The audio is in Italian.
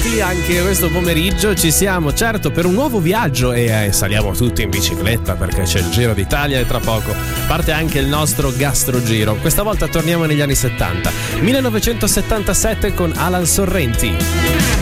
pronti anche questo pomeriggio. Ci siamo certo per un nuovo viaggio e saliamo tutti in bicicletta perché c'è il Giro d'Italia e tra poco parte anche il nostro gastrogiro. Questa volta torniamo negli anni 70, 1977 con Alan Sorrenti.